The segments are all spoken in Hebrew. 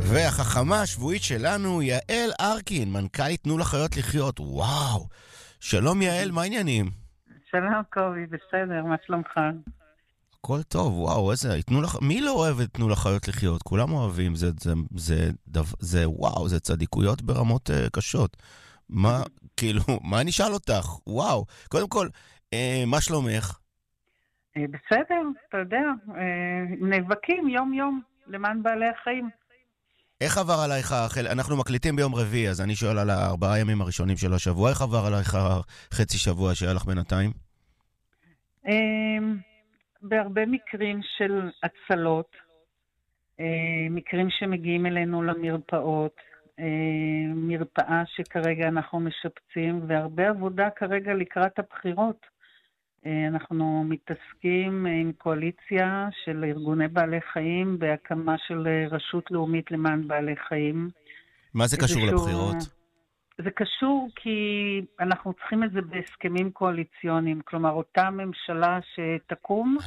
והחכמה השבועית שלנו, יעל ארקין, מנכ"לית תנו לחיות לחיות. וואו, שלום יעל, מה העניינים? שלום קובי, בסדר, מה שלומך? הכל טוב, וואו, איזה, מי לא אוהב את תנו לחיות לחיות? כולם אוהבים, וואו, זה צדיקויות ברמות קשות. מה, כאילו, מה אני אשאל אותך? וואו, קודם כל, מה שלומך? בסדר, אתה יודע, נאבקים יום-יום למען בעלי החיים. איך עבר עלייך, אנחנו מקליטים ביום רביעי, אז אני שואל על 4 ימים הראשונים של השבוע, איך עבר עלייך חצי שבוע שהיה לך בינתיים? בהרבה מקרים של הצלות, מקרים שמגיעים אלינו למרפאות, מרפאה שכרגע אנחנו משפצים, והרבה עבודה כרגע לקראת הבחירות. אנחנו מתעסקים עם קואליציה של ארגוני בעלי חיים בהקמה של רשות לאומית למען בעלי חיים. מה זה קשור לבחירות? זה קשור כי אנחנו צריכים את זה בהסכמים קואליציוניים. כלומר, אותה ממשלה שתקום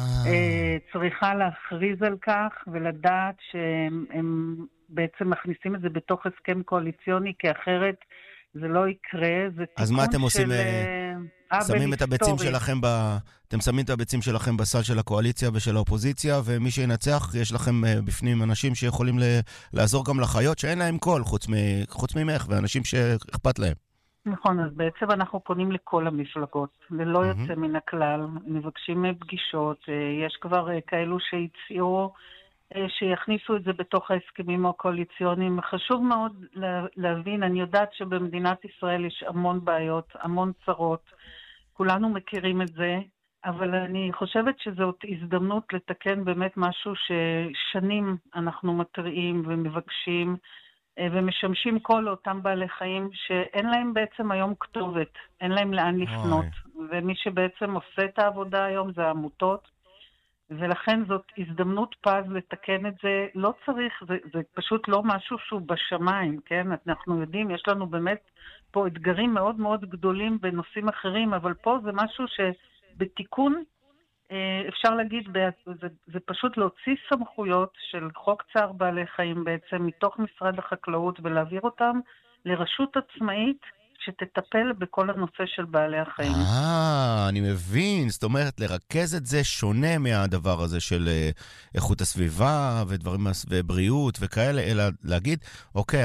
צריכה להכריז על כך ולדעת שהם בעצם מכניסים את זה בתוך הסכם קואליציוני, כי אחרת זה לא יקרה. זה אז מה אתם עושים? שמים את הביצים שלכם אתם שמים את הביצים שלכם בסל של הקואליציה ושל האופוזיציה, ומי שינצח, יש לכם בפנים אנשים שיכולים לעזור גם לחיות שאין להם קול, חוץ ממך, ואנשים שאכפת להם. נכון, אז בעצם אנחנו פונים לכל המפלגות, ללא יוצא מן הכלל, מבקשים פגישות, יש כבר כאלו שהציעו שיכניסו את זה בתוך ההסכמים הקואליציוניים. חשוב מאוד להבין, אני יודעת שבמדינת ישראל יש המון בעיות, המון צרות, כולנו מכירים את זה, אבל אני חושבת שזאת הזדמנות לתקן באמת משהו ששנים אנחנו מטריעים ומבקשים, ומשמשים כל אותם בעלי חיים שאין להם בעצם היום כתובת, אין להם לאן לפנות. ומי שבעצם עושה את העבודה היום זה העמותות, ולכן זאת הזדמנות פז לתקן את זה. לא צריך, זה פשוט לא משהו שהוא בשמיים, כן? אנחנו יודעים, יש לנו באמת פה אתגרים מאוד מאוד גדולים בנושאים אחרים, אבל פה זה משהו שבתיקון אפשר להגיד, זה פשוט להוציא סמכויות של חוק צער בעלי חיים בעצם מתוך משרד החקלאות ולהעביר אותם לרשות עצמאית שתטפל בכל הנושא של בעלי החיים. אני מבין. זאת אומרת, לרכז את זה שונה מהדבר הזה של איכות הסביבה ודברים ובריאות וכאלה, אלא להגיד, אוקיי,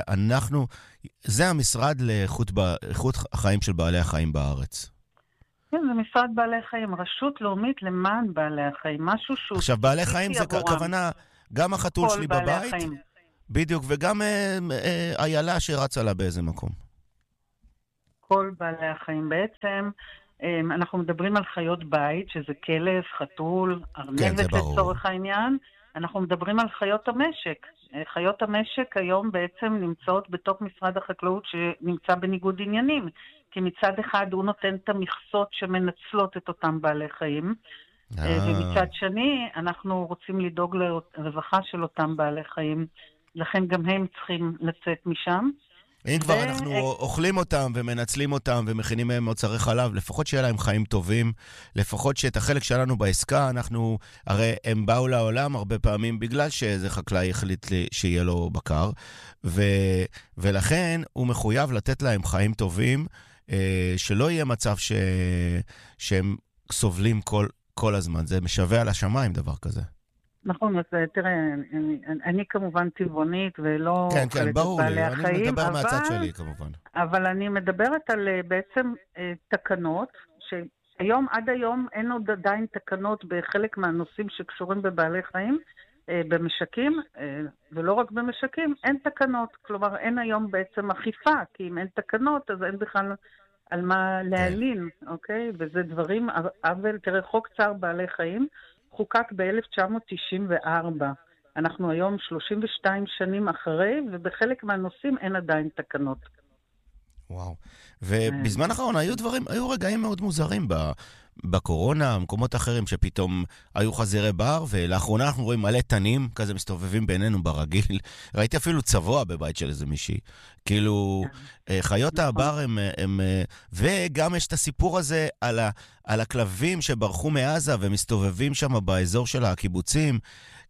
זה המשרד לאיכות החיים של בעלי החיים בארץ. כן, זה משרד בעלי חיים, רשות לאומית למען בעלי החיים, משהו שהוא... עכשיו, בעלי חיים זה כוונה, גם החתול שלי בבית, בדיוק, וגם איילה שרצה לה באיזה מקום. כל בעלי החיים בעצם, אנחנו מדברים על חיות בית, שזה כלב, חתול, ארנבת לצורך העניין, אנחנו מדברים על חיות המשק. חיות המשק היום בעצם נמצאות בתוך משרד החקלאות שנמצא בניגוד עניינים, כי מצד אחד הוא נותן את המכסות שמנצלות את אותם בעלי חיים, ומצד שני אנחנו רוצים לדאוג לרווחה של אותם בעלי חיים, לכן גם הם צריכים לצאת משם. אם כבר אנחנו אוכלים אותם ומנצלים אותם ומכינים מהם מוצרי חלב, לפחות שיהיה להם חיים טובים, לפחות שאת החלק שלנו בעסקה, הרי הם באו לעולם הרבה פעמים בגלל שאיזה חקלאי החליט שיהיה לו בקר, ולכן הוא מחויב לתת להם חיים טובים, שלא יהיה מצב שהם סובלים כל הזמן. זה משווה על השמיים דבר כזה. נכון, אז תראה, אני כמובן טבעונית ולא... כן, ברור לי, אני מדבר מהצד שלי כמובן. אבל אני מדברת על בעצם תקנות, שהיום, עד היום אין עוד עדיין תקנות בחלק מהנושאים שקשורים בבעלי חיים, במשקים, ולא רק במשקים, אין תקנות. כלומר, אין היום בעצם אכיפה, כי אם אין תקנות, אז אין בכלל על מה להלין, אוקיי? וזה דברים, אבל תראה, חוק צער בעלי חיים, חוקק ב-1994. אנחנו היום 32 שנים אחרי, ובחלק מהנושאים אין עדיין תקנות. וואו. ובזמן האחרון היו רגעים מאוד מוזרים בקורונה, מקומות אחרים שפתאום היו חזירי בר, ולאחרונה אנחנו רואים מלא תנים כזה מסתובבים בינינו ברגיל. ראיתי אפילו צבוע בבית של איזה מישהי. כאילו, חיות הבר הם וגם יש את הסיפור הזה על הכלבים שברחו מעזה ומסתובבים שם באזור של הקיבוצים.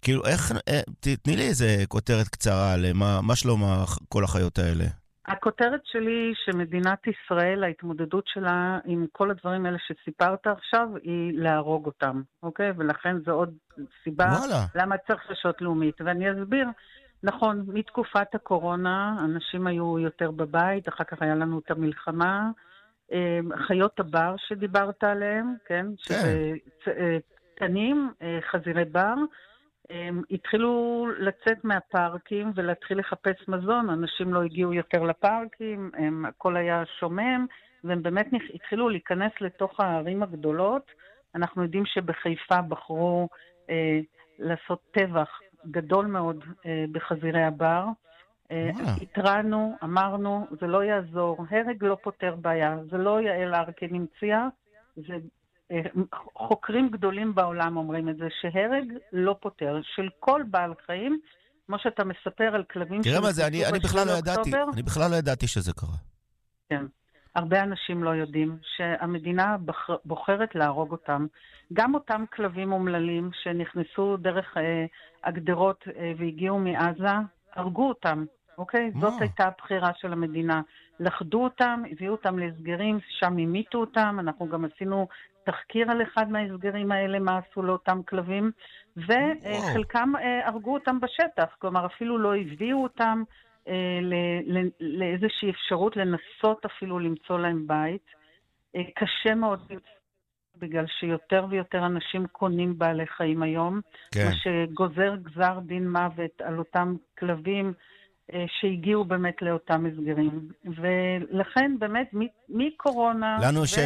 כאילו, איך, תתני לי איזה כותרת קצרה מה שלום כל החיות האלה. הכותרת שלי שמדינת ישראל, ההתמודדות שלה עם כל הדברים האלה שסיפרת עכשיו, היא להרוג אותם, אוקיי? ולכן זו עוד סיבה וואלה. למה צריך רשות לאומית. ואני אסביר, נכון, מתקופת הקורונה, אנשים היו יותר בבית, אחר כך היה לנו את המלחמה, חיות הבר שדיברת עליהם, כן? כן. תנים, חזירי בר, התחילו לצאת מהפארקים ולהתחיל לחפש מזון, אנשים לא הגיעו יותר לפארקים, הכל היה שומם, והם באמת התחילו להיכנס לתוך הערים הגדולות. אנחנו יודעים שבחיפה בחרו לעשות טבח גדול מאוד בחזירי הבר. התרענו, אמרנו, זה לא יעזור, הרג לא פותר בעיה, זה לא יעל ארקין המציאה, זה חוקרים גדולים בעולם אומרים את זה, שהרג לא פותר, של כל בעל חיים, כמו שאתה מספר על כלבים תראה מה זה, אני בכלל לא ידעתי שזה קרה. כן, הרבה אנשים לא יודעים שהמדינה בוחרת להרוג אותם. גם אותם כלבים אומללים שנכנסו דרך הגדרות והגיעו מעזה, הרגו אותם, אוקיי? זאת הייתה הבחירה של המדינה. לחדו אותם, הביאו אותם להסגרים, שם המיתו אותם, אנחנו גם עשינו תחקיר על אחד מההסגרים האלה, מה עשו לאותם כלבים, וחלקם הרגו אותם בשטח, כלומר אפילו לא הביאו אותם לאיזושהי אפשרות לנסות אפילו למצוא להם בית. קשה מאוד, בגלל שיותר ויותר אנשים קונים בעלי חיים היום, כן. מה שגוזר גזר דין מוות על אותם כלבים, שהגיעו באמת לאותם מסגרים. ולכן באמת מקורונה...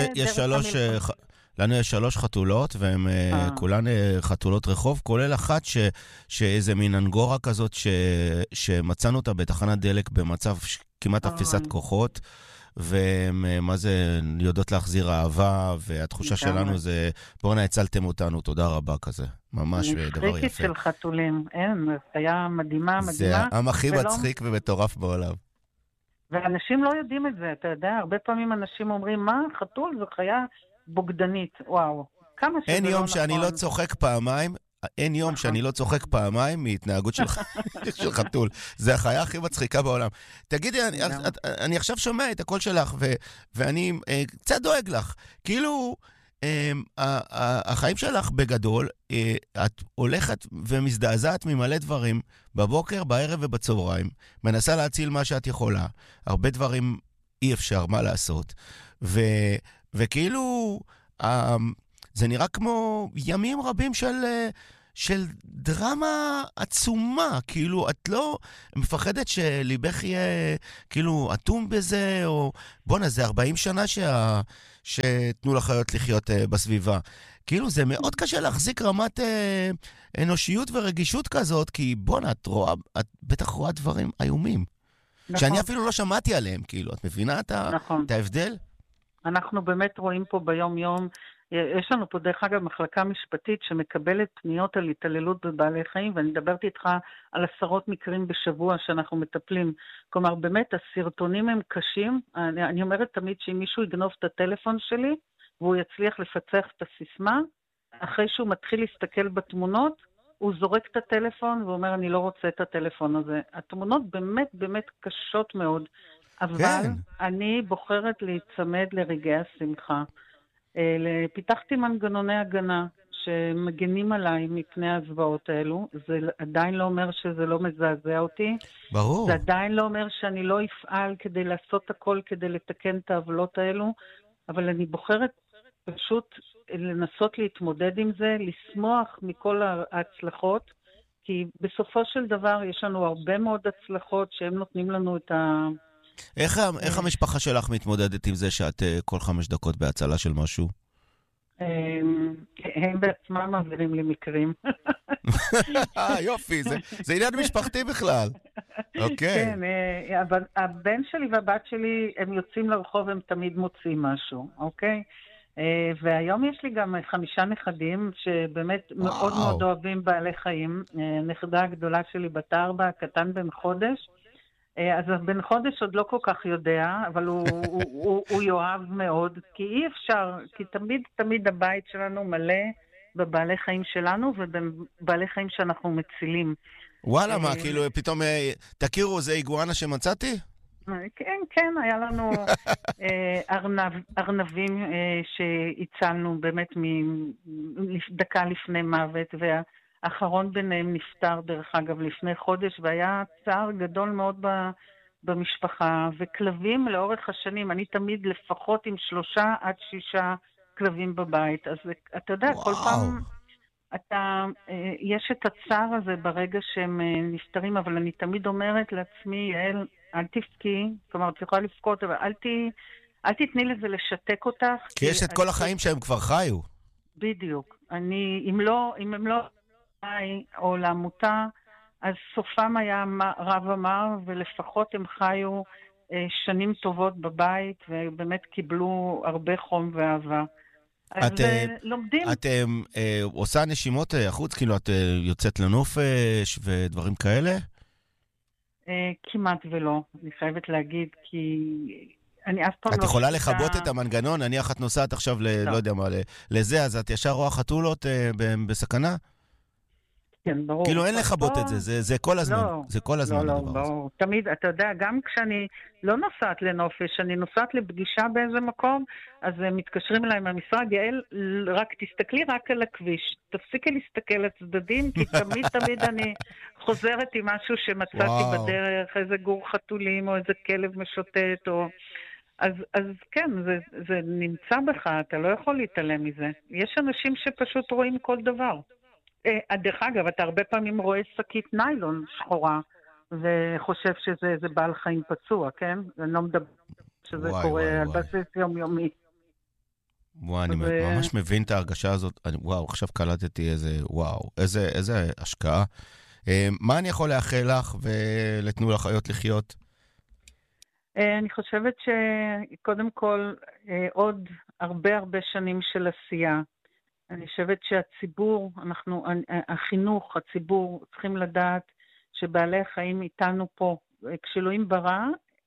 לנו יש 3 חתולות, והן כולן חתולות רחוב, כולל אחת שאיזה מין אנגורה כזאת שמצאנו אותה בתחנת דלק במצב כמעט אפסת כוחות, ומה זה יודעות להחזיר אהבה, והתחושה שלנו זה, בואו הצלתם אותנו, תודה רבה כזה. ממש דבר יפה. נפחיקית של חתולים, אין, היה מדהימה. זה העם הכי מצחיק ומטורף בעולם. ואנשים לא יודעים את זה, אתה יודע, הרבה פעמים אנשים אומרים, מה, חתול זו חיה בוגדנית, וואו, כמה שזה לא נכון. אין יום שאני לא צוחק פעמיים, אין יום שאני לא צוחק פעמיים מהתנהגות של חתול. זה החיה הכי מצחיקה בעולם. תגידי, אני עכשיו שומע את הקול שלך, ואני קצת דואג לך. כאילו, החיים שלך בגדול, את הולכת ומזדעזעת ממלא דברים, בבוקר, בערב ובצהריים, מנסה להציל מה שאת יכולה. הרבה דברים אי אפשר, מה לעשות. וכאילו, זה נראה כמו ימים רבים של דרמה עצומה, כאילו, את לא מפחדת שליבך יהיה, כאילו, אטום בזה, או בונה, זה 40 שנה שתנו לחיות לחיות בסביבה. כאילו, זה מאוד קשה להחזיק רמת אנושיות ורגישות כזאת, כי בונה, את בטח רואה דברים איומים. נכון. שאני אפילו לא שמעתי עליהם, כאילו, את מבינה נכון. את ההבדל? אנחנו באמת רואים פה ביום יום, יש לנו פה דרך אגב מחלקה משפטית שמקבלת פניות על התעללות בבעלי חיים, ואני מדברת איתך על 10 מקרים בשבוע שאנחנו מטפלים. כלומר, באמת הסרטונים הם קשים. אני אומרת תמיד שאם מישהו יגנוב את הטלפון שלי, והוא יצליח לפצח את הסיסמה, אחרי שהוא מתחיל להסתכל בתמונות, הוא זורק את הטלפון ואומר, אני לא רוצה את הטלפון הזה. התמונות באמת באמת קשות מאוד, אבל כן. אני בוחרת להיצמד לרגעי השמחה. פיתחתי מנגנוני הגנה שמגנים עליי מפני הזוועות האלו. זה עדיין לא אומר שזה לא מזעזע אותי. ברור. זה עדיין לא אומר שאני לא אפעל כדי לעשות הכל כדי לתקן את העוולות האלו, אבל אני בוחרת פשוט לנסות להתמודד עם זה, לשמוח מכל ההצלחות, כי בסופו של דבר יש לנו הרבה מאוד הצלחות שהם נותנים לנו את ה... איך המשפחה שלך מתמודדת עם זה שאת כל 5 דקות בהצלה של משהו? הם בעצמם מעבירים לי מקרים. יופי, זה עניין משפחתי בכלל. אוקיי. כן, הבן שלי והבת שלי, הם יוצאים לרחוב, הם תמיד מוצאים משהו, אוקיי? והיום יש לי גם 5 נכדים שבאמת מאוד מאוד אוהבים בעלי חיים. הנכדה הגדולה שלי בת 4, הקטן בן חודש. אז בן חודש עוד לא כל כך יודע, אבל הוא יאהב מאוד, כי אי אפשר, כי תמיד הבית שלנו מלא בבעלי חיים שלנו ובבעלי חיים שאנחנו מצילים. וואלה, מה, כאילו פתאום תכירו, זה איגואנה שמצאתי? כן, כן, היה לנו ארנבים שהצלנו באמת דקה לפני מוות, והאחרון ביניהם נפטר דרך אגב לפני חודש, והיה צער גדול מאוד במשפחה, וכלבים לאורך השנים, אני תמיד לפחות עם 3 עד 6 כלבים בבית, אז אתה יודע, כל פעם יש את הצער הזה ברגע שהם נפטרים, אבל אני תמיד אומרת לעצמי, יעל, אל תפקי, כלומר, את יכולה לפקות, אבל אל תתני לזה לשתק אותך. כי יש את כל החיים שהם כבר חיו. בדיוק. אם הם לא חי או לעמותה, אז סופם היה רב אמר, ולפחות הם חיו שנים טובות בבית, ובאמת קיבלו הרבה חום ואהבה. אז לומדים. את עושה נשימות החוץ? כאילו את יוצאת לנופש ודברים כאלה? כמעט ולא, אני חייבת להגיד, כי אני אף פעם לא... את יכולה לכבות את המנגנון? נניח את נוסעת עכשיו, לא יודע מה, לזה, אז את ישר רואה חתולות בסכנה? כן, ברור. כאילו אין לכבות את זה, זה כל הזמן. זה כל הזמן הדבר הזה. ברור. תמיד, אתה יודע, גם כשאני לא נוסעת לנופש, אני נוסעת לפגישה באיזה מקום, אז מתקשרים אליי מהמשרד, יעל, רק תסתכלי רק על הכביש, תפסיקי להסתכל לצדדים, כי תמיד אני חוזרת עם משהו שמצאתי בדרך, איזה גור חתולים או איזה כלב משוטט, או... אז כן, זה נמצא בך, אתה לא יכול להתעלם מזה. יש אנשים שפשוט רואים כל דבר. דרך אגב, אתה הרבה פעמים רואה שקית ניילון שחורה, וחושב שזה בעל חיים פצוע, כן? אני לא מדבר שזה קורה על בסיס יומיומי. וואו, אני ממש מבין את ההרגשה הזאת. וואו, עכשיו קלטתי איזה השקעה. מה אני יכול לאחל לך ולתנו לחיות לחיות? אני חושבת שקודם כל עוד הרבה שנים של עשייה. אני חושבת שהציבור, החינוך, הציבור, צריכים לדעת שבעלי החיים איתנו פה, כשאלוהים ברא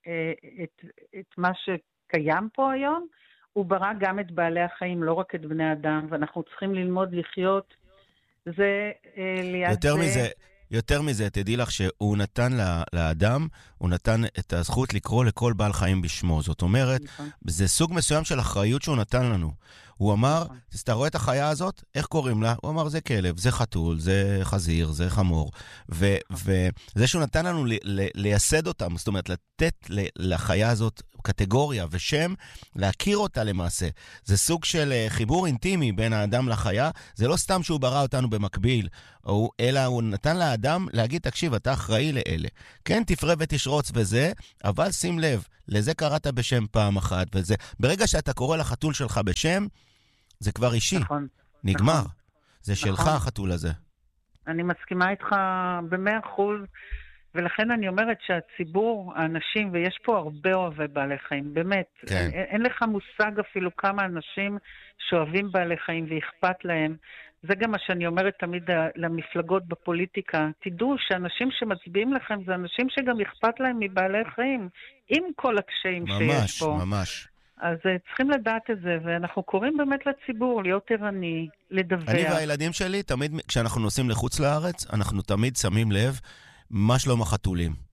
את מה שקיים פה היום, הוא ברא גם את בעלי החיים, לא רק את בני אדם, ואנחנו צריכים ללמוד לחיות, זה ליד יותר מזה, תדעי לך שהוא נתן לאדם, הוא נתן את הזכות לקרוא לכל בעל חיים בשמו. זאת אומרת, זה סוג מסוים של אחריות שהוא נתן לנו. הוא אמר, אתה רואה את החיה הזאת? איך קוראים לה? הוא אמר, זה כלב, זה חתול, זה חזיר, זה חמור. וזה שהוא נתן לנו לייסד אותם, זאת אומרת, לתת לחיה הזאת קטגוריה ושם, להכיר אותה למעשה. זה סוג של חיבור אינטימי בין האדם לחיה. זה לא סתם שהוא ברא אותנו במקביל, אלא הוא נתן לאדם להגיד, תקשיב, אתה אחראי לאלה. כן, תפרה ותשרוץ וזה, אבל שים לב, לזה קראת בשם פעם אחת, וזה, ברגע שאתה קורא לחתול שלך בשם, זה כבר אישי. נכון. נגמר. נכון. זה שלך נכון. החתול הזה. אני מסכימה איתך ב100%, ולכן אני אומרת שהציבור, האנשים, ויש פה הרבה אוהבי בעלי חיים, באמת. כן. אין לך מושג אפילו כמה אנשים שאוהבים בעלי חיים ואכפת להם. זה גם מה שאני אומרת תמיד למפלגות בפוליטיקה. תדעו שאנשים שמצביעים לכם זה אנשים שגם אכפת להם מבעלי חיים, עם כל הקשיים שיש פה. ממש, ממש. אז צריכים לדעת את זה, ואנחנו קוראים באמת לציבור להיות ערני, לדווח. אני והילדים שלי, תמיד כשאנחנו נוסעים לחוץ לארץ, אנחנו תמיד שמים לב מה שלום החתולים.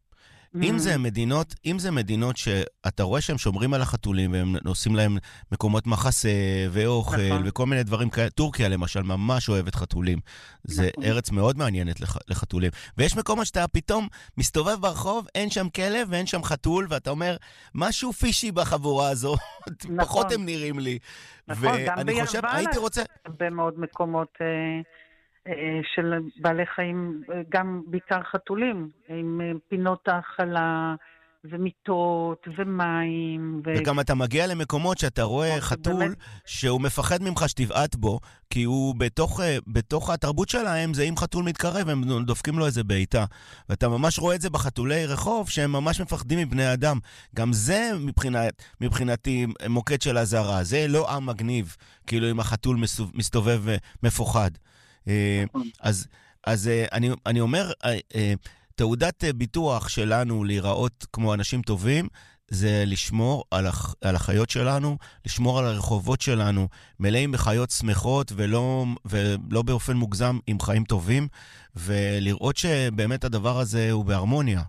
אם זה מדינות שאתה רואה שהם שומרים על החתולים, והם עושים להם מקומות מחסה ואוכל, וכל מיני דברים כאלה. טורקיה למשל ממש אוהבת חתולים. זה ארץ מאוד מעניינת לחתולים. ויש מקומות שאתה פתאום מסתובב ברחוב, אין שם כלב ואין שם חתול, ואתה אומר, משהו פישי בחבורה הזו, פחות הם נראים לי. נכון, גם ביוון הרבה מאוד מקומות של בעלי חיים, גם בעיקר חתולים, עם פינות האכלה ומיטות ומים. וגם אתה מגיע למקומות שאתה רואה חתול שהוא מפחד ממך שתבעט בו, כי הוא בתוך התרבות שלהם, זה אם חתול מתקרב, הם דופקים לו איזה בעיטה. ואתה ממש רואה את זה בחתולי רחוב, שהם ממש מפחדים מבני אדם. גם זה מבחינתי מוקד של הזרה. זה לא עם מגניב, כאילו אם החתול מסתובב מפוחד. אז אני אומר, תעודת ביטוח שלנו להיראות כמו אנשים טובים, זה לשמור על החיות שלנו, לשמור על הרחובות שלנו, מלאים בחיות שמחות ולא באופן מוגזם עם חיים טובים, ולראות שבאמת הדבר הזה הוא בהרמוניה.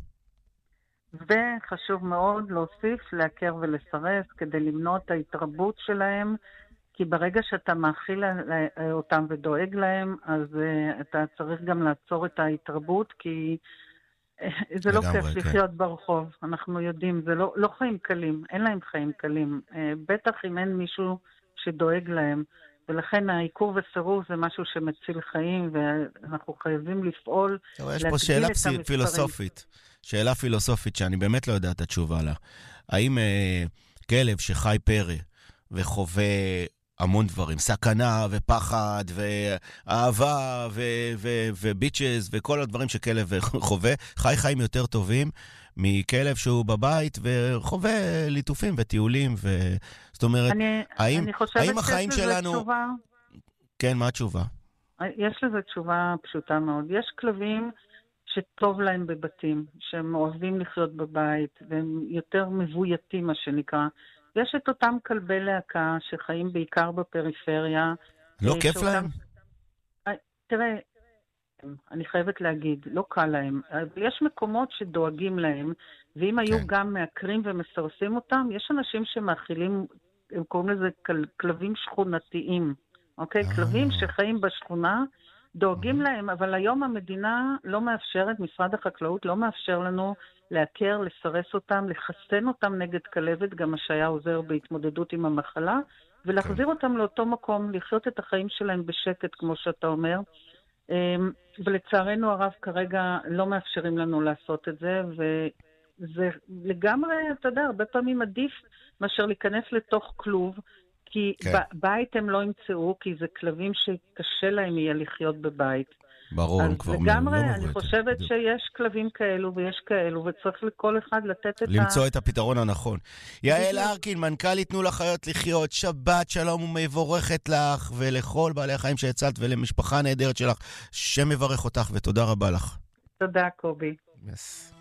וחשוב מאוד להוסיף, להכר ולסרס כדי למנוע את ההתרבות שלהם, כי ברגע שאתה מאכיל אותם ודואג להם, אז אתה צריך גם לעצור את ההתרבות, כי זה לא כיף לחיות ברחוב, אנחנו יודעים, זה לא חיים קלים, אין להם חיים קלים, בטח אם אין מישהו שדואג להם, ולכן העיקור וסירוב זה משהו שמציל חיים, ואנחנו חייבים לפעול, יש פה שאלה פילוסופית, שאלה פילוסופית שאני באמת לא יודע את התשובה לה. האם כלב שחי פרא וחווה המון דברים, סכנה ופחד ואהבה וביצ'ז וכל הדברים שכלב חווה, חי חיים יותר טובים מכלב שהוא בבית וחווה ליטופים וטיולים, זאת אומרת, האם החיים שלנו... תשובה... כן, מה התשובה? יש לזה תשובה פשוטה מאוד. יש כלבים שטוב להם בבתים, שהם אוהבים לחיות בבית, והם יותר מבויתים, מה שנקרא. יש את אותם כלבי להקה שחיים בעיקר בפריפריה. לא כיף להם? תראה, אני חייבת להגיד, לא קל להם. יש מקומות שדואגים להם, ואם היו גם מעקרים ומסרסים אותם, יש אנשים שמאכילים, הם קוראים לזה כלבים שכונתיים. אוקיי? כלבים שחיים בשכונה, דואגים להם, אבל היום המדינה לא מאפשרת, משרד החקלאות לא מאפשר לנו להכר, לסרס אותם, לחסן אותם נגד כלבת, גם מה שהיה עוזר בהתמודדות עם המחלה, ולהחזיר אותם לאותו מקום, לחיות את החיים שלהם בשקט, כמו שאתה אומר. ולצערנו הרב כרגע לא מאפשרים לנו לעשות את זה, וזה לגמרי, אתה יודע, הרבה פעמים עדיף מאשר להיכנס לתוך כלוב, כי בית הם לא ימצאו, כי זה כלבים שקשה להם יהיה לחיות בבית. ברור, הם כבר לגמרי, אני חושבת שיש כלבים כאלו ויש כאלו, וצריך לכל אחד לתת את למצוא את הפתרון הנכון. יעל ארקין, מנכ"לית תנו לחיות לחיות, שבת שלום ומבורכת לך, ולכל בעלי החיים שהצלת, ולמשפחה הנהדרת שלך, שמברך אותך, ותודה רבה לך. תודה, קובי. Yes.